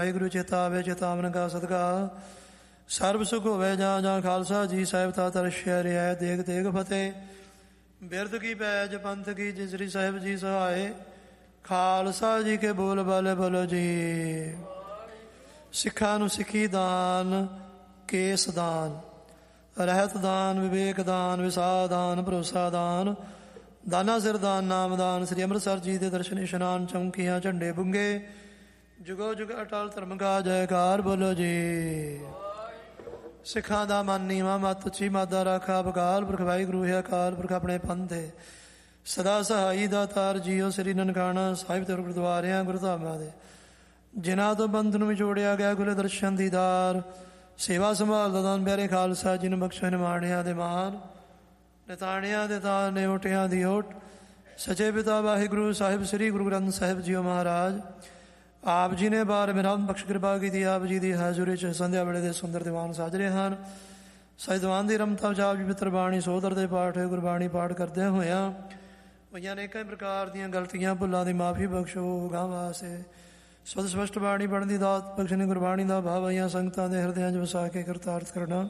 ਵਾਹਿਗੁਰੂ ਚੇਤਾ ਆਵੇ ਚੇਤਾਵਨ ਕਾ ਸਦਕਾ ਸਰਬ ਸੁਖ ਹੋਵੇ। ਜਾਂ ਜਾਂ ਖਾਲਸਾ ਜੀ ਸਾਹਿਬ ਤਾ ਤਰਸ਼ਿਆ ਰਿਆ ਦੇਗ ਤੇਗ ਫਤਿਹ। ਬਿਰਦ ਕੀ ਪੈਜ ਪੰਥ ਕੀ ਜਿਸਰੀ ਸਾਹਿਬ ਜੀ ਸਹਾਏ। ਖਾਲਸਾ ਜੀ ਕੇ ਬੋਲ ਬਾਲੇ ਬੋਲੋ ਜੀ। ਸਿੱਖਾਂ ਨੂੰ ਸਿੱਖੀ ਦਾਨ, ਕੇਸ ਦਾਨ, ਰਹਿਤ ਦਾਨ, ਵਿਵੇਕ ਦਾਨ, ਵਿਸਾਹ ਦਾਨ, ਭਰੋਸਾ ਦਾਨ, ਦਾਨਾ ਸਿਰ ਦਾਨ, ਨਾਮ ਦਾਨ। ਸ੍ਰੀ ਅੰਮ੍ਰਿਤਸਰ ਜੀ ਦੇ ਦਰਸ਼ਨ ਇਸ਼ਨਾਨ, ਚੌਂਕੀਆਂ, ਝੰਡੇ ਬੁੰਗੇ, ਜੁਗੋ ਜੁਗ ਅਟਲ ਧਰਮ ਕਾ ਜੈਕਾਰ ਬੋਲੋ ਜੀ। ਸਿੱਖਾਂ ਦਾ ਮਨ ਨੀਵਾਂ, ਮੱਤ ਉੱਚੀ, ਮਾਦਾ ਰਾਖਾ। ਅਕਾਲ ਪੁਰਖ ਵਾਹਿਗੁਰੂ ਹੈ ਅਕਾਲ ਪੁਰਖ ਆਪਣੇ ਪੰਥੇ ਸਦਾ ਸਹਾਈ ਦਾਤਾਰ ਜੀਓ। ਸ੍ਰੀ ਨਨਕਾਣਾ ਸਾਹਿਬ ਤੇ ਗੁਰਦੁਆਰਿਆਂ ਗੁਰਧਾਮਾਂ ਦੇ ਜਿਨ੍ਹਾਂ ਤੋਂ ਬੰਧ ਨੂੰ ਵਿਛੋੜਿਆ ਗਿਆ ਗੁਲੇ ਦਰਸ਼ਨ ਦੀਦਾਰ। ਸੇਵਾ ਸੰਭਾਲ ਦਾ ਦਾਨ ਪਿਆਰੇ ਖਾਲਸਾ ਜੀ ਨੂੰ ਬਖਸ਼ੇ। ਨਿਮਾਣਿਆਂ ਦੇ ਮਾਨ, ਨਿਤਾਣਿਆਂ ਦੇ ਤਾਨ ਨੇ, ਓਟਿਆਂ ਦੀ ਓਟ। ਸੱਚੇ ਪਿਤਾ ਵਾਹਿਗੁਰੂ ਸਾਹਿਬ ਸ੍ਰੀ ਗੁਰੂ ਗ੍ਰੰਥ ਸਾਹਿਬ ਜੀਓ ਮਹਾਰਾਜ ਆਪ ਜੀ ਨੇ ਬਾਰ ਮੇਰਾ ਬਖਸ਼ ਕਿਰਪਾ ਕੀਤੀ। ਆਪ ਜੀ ਦੀ ਹਾਜ਼ਰੀ 'ਚ ਸੰਧਿਆ ਵੇਲੇ ਦੇ ਸੁੰਦਰ ਦੀਵਾਨ ਸਾਜ ਰਹੇ ਹਨ। ਸਜਦਵਾਨ ਦੀ ਰਮਤਾ ਵਿੱਚ ਆਪ ਜੀ ਪਿੱਤਰ ਬਾਣੀ ਸੋਦਰ ਦੇ ਪਾਠ ਗੁਰਬਾਣੀ ਪਾਠ ਕਰਦਿਆਂ ਹੋਇਆਂ ਹੋਈਆਂ ਅਨੇਕਾਂ ਪ੍ਰਕਾਰ ਦੀਆਂ ਗਲਤੀਆਂ ਭੁੱਲਾਂ ਦੀ ਮਾਫੀ ਬਖਸ਼ੋ। ਗਾਂ ਵਾਸਤੇ ਸਵਦ ਸਪਸ਼ਟ ਬਾਣੀ ਪੜ੍ਹਨ ਦੀ ਦਾਤ ਬਖਸ਼ਣੀ। ਗੁਰਬਾਣੀ ਦਾ ਭਾਵ ਆਈਆਂ ਸੰਗਤਾਂ ਦੇ ਹਿਰਦਿਆਂ 'ਚ ਵਸਾ ਕੇ ਕਰਤਾਰਥ ਕਰਨਾ।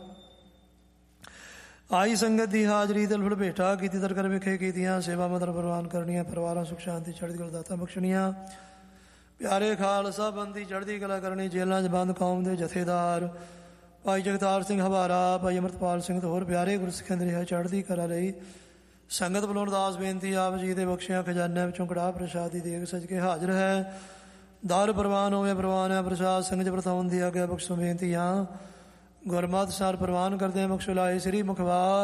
ਆਈ ਸੰਗਤ ਦੀ ਹਾਜ਼ਰੀ ਦਿਲ ਫੁੱਲ ਭੇਟਾ ਕੀਤੀ। ਦਰਗਾਹ ਵਿਖੇ ਕੀਤੀਆਂ ਸੇਵਾਵਾਂ ਦਰ ਪ੍ਰਵਾਨ ਕਰਨੀਆਂ। ਪਰਿਵਾਰਾਂ ਸੁਖ ਸ਼ਾਂਤੀ ਚੜ੍ਹਦੀ ਕਲਾ ਦਾਤਾਂ ਬਖਸ਼ਣੀਆਂ। ਪਿਆਰੇ ਖਾਲਸਾ ਬੰਦੀ ਚੜ੍ਹਦੀ ਕਲਾ ਕਰਨੀ। ਜੇਲ੍ਹਾਂ 'ਚ ਬੰਦ ਕੌਮ ਦੇ ਜਥੇਦਾਰ ਭਾਈ ਜਗਤਾਰ ਸਿੰਘ ਹਵਾਰਾ, ਭਾਈ ਅੰਮ੍ਰਿਤਪਾਲ ਸਿੰਘ ਤੇ ਹੋਰ ਪਿਆਰੇ ਗੁਰਸਿੱਖਾਂ ਦੀ ਰਿਹਾ ਚੜ੍ਹਦੀ ਕਲਾ ਲਈ ਸੰਗਤ ਵੱਲੋਂ ਅਰਦਾਸ ਬੇਨਤੀ। ਆਪ ਜੀ ਦੇ ਬਖਸ਼ਿਆਂ ਖਜ਼ਾਨਿਆਂ ਵਿੱਚੋਂ ਕੜਾਹ ਪ੍ਰਸ਼ਾਦ ਦੀ ਦੇਗ ਸਜ ਕੇ ਹਾਜ਼ਰ ਹੈ। ਦਰ ਪ੍ਰਵਾਨ ਹੋਵੇ ਪ੍ਰਵਾਨ ਹੈ ਪ੍ਰਸ਼ਾਦ ਸੰਗਤ ਵਰਤਾਉਣ ਦੀ ਆਗਿਆ ਬਖਸ਼ੋ ਬੇਨਤੀ। ਹਾਂ ਗੁਰਮਤਿ ਸਾਰ ਪ੍ਰਵਾਨ ਕਰਦੇ ਬਖਸ਼ੋ ਲਾਏ ਸ੍ਰੀ ਮੁਖਵਾਰ।